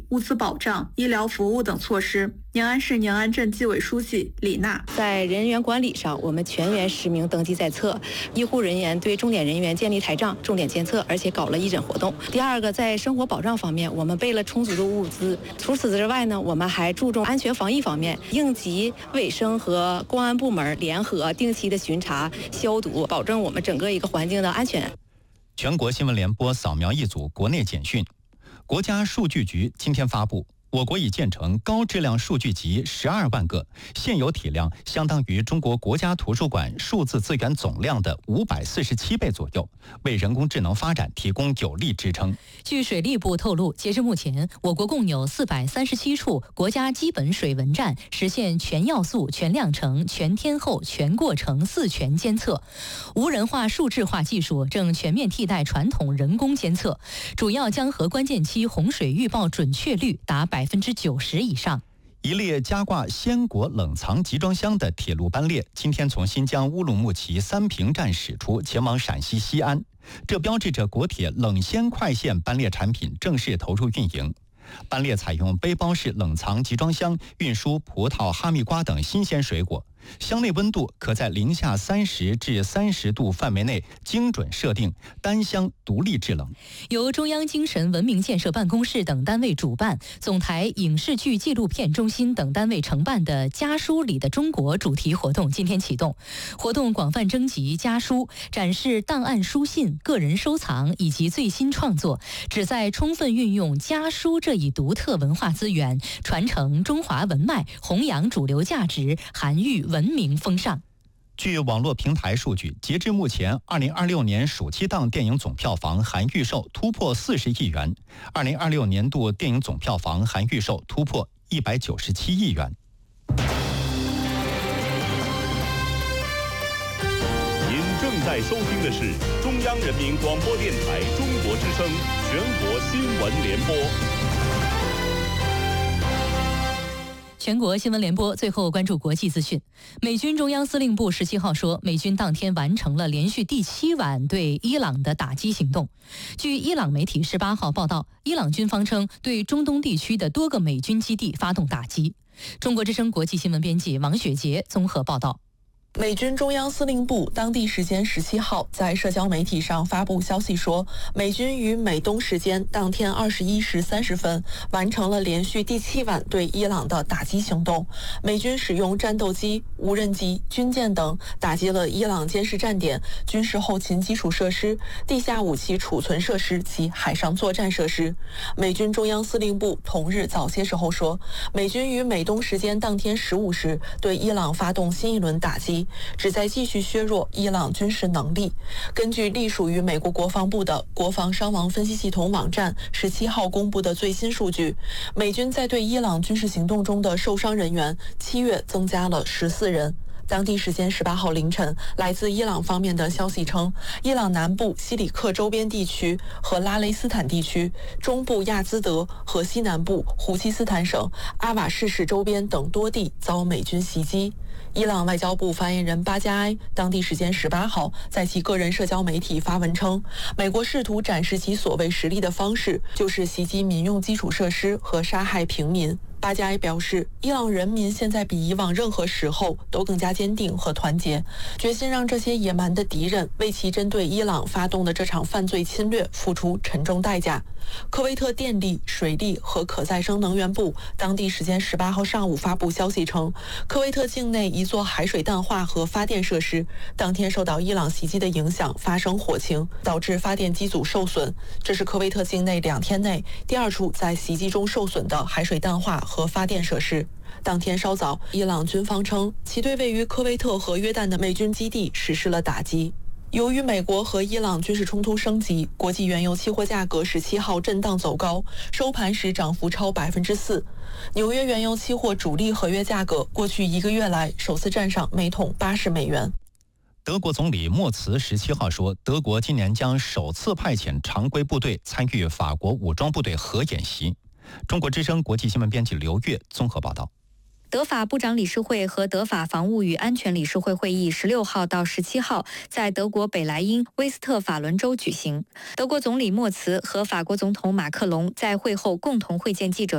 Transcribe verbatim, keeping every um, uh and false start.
物资保障、医疗服务等措施。宁安市宁安镇纪委书记李娜在人员管理上，我们全员实名登记在册，医护人员对重点人员建立台账，重点监测，而且搞了义诊活动。第二个，在生活保障方面，我们备了充足的物资。除此之外呢，我们还注重安全防疫方面，应急卫生和公安部门联合定期的巡查、消毒，保证我们整个一个环境的安全。 全国新闻联播扫描一组国内简讯。国家数据局今天发布，我国已建成高质量数据集十二万个，现有体量相当于中国国家图书馆数字资源总量的五百四十七倍左右，为人工智能发展提供有力支撑。 据水利部透露，截至目前，我国共有四百三十七处国家基本水文站实现全要素、全量程、全天候、全过程四全监测。无人化、数字化技术正全面替代传统人工监测，主要江河关键期洪水预报准确率达百分之九十以上。 一列加挂鲜果冷藏集装箱的铁路班列今天从新疆乌鲁木齐三平站驶出，前往陕西西安，这标志着国铁冷鲜快线班列产品正式投入运营。班列采用背包式冷藏集装箱运输葡萄、哈密瓜等新鲜水果，箱内温度可在零下三十至三十度范围内精准设定，单箱独立制冷。 由中央精神文明建设办公室等单位主办，总台影视剧纪录片中心等单位承办的家书里的中国主题活动今天启动。活动广泛征集家书，展示档案书信、个人收藏以及最新创作，旨在充分运用家书这一独特文化资源，传承中华文脉，弘扬主流价值，涵育文明风尚。 据网络平台数据，截至目前，二零二六年暑期档电影总票房含预售突破四十亿元，二零二六年度电影总票房含预售突破一百九十七亿元。 您正在收听的是中央人民广播电台中国之声全国新闻联播。 全国新闻联播最后关注国际资讯。美军中央司令部十七号说，美军当天完成了连续第七晚对伊朗的打击行动。据伊朗媒体十八号报道，伊朗军方称对中东地区的多个美军基地发动打击。中国之声国际新闻编辑王雪杰综合报道。 美军中央司令部当地时间十七号在社交媒体上发布消息说，美军于美东时间当天二十一时三十分完成了连续第七晚对伊朗的打击行动。美军使用战斗机、无人机、军舰等打击了伊朗监视站点、军事后勤基础设施、地下武器储存设施及海上作战设施。美军中央司令部同日早些时候说，美军于美东时间当天十五时对伊朗发动新一轮打击，旨在继续削弱伊朗军事能力。根据隶属于美国国防部的国防伤亡分析系统网站十七号公布的最新数据，美军在对伊朗军事行动中的受伤人员七月增加了十四人。当地时间十八号凌晨，来自伊朗方面的消息称，伊朗南部西里克周边地区和拉雷斯坦地区、中部亚兹德和西南部胡齐斯坦省阿瓦士市周边等多地遭美军袭击。伊朗外交部发言人巴加埃当地时间十八号在其个人社交媒体发文称，美国试图展示其所谓实力的方式就是袭击民用基础设施和杀害平民。巴加埃表示，伊朗人民现在比以往任何时候都更加坚定和团结，决心让这些野蛮的敌人为其针对伊朗发动的这场犯罪侵略付出沉重代价。科威特电力、水利和可再生能源部当地时间十八号上午发布消息称，科威特境内一座海水淡化和发电设施当天受到伊朗袭击的影响发生火情，导致发电机组受损。这是科威特境内两天内第二处在袭击中受损的海水淡化和发电设施。当天稍早，伊朗军方称其对位于科威特和约旦的美军基地实施了打击。由于美国和伊朗军事冲突升级，国际原油期货价格十七号震荡走高，收盘时涨幅超百分之四。纽约原油期货主力合约价格过去一个月来首次站上每桶八十美元。 德国总理默茨十七号说，德国今年将首次派遣常规部队参与法国武装部队核演习。中国之声国际新闻编辑刘月综合报道。 德法部长理事会和德法防务与安全理事会会议十六号到十七号在德国北莱茵威斯特法伦州举行。德国总理默茨和法国总统马克龙在会后共同会见记者。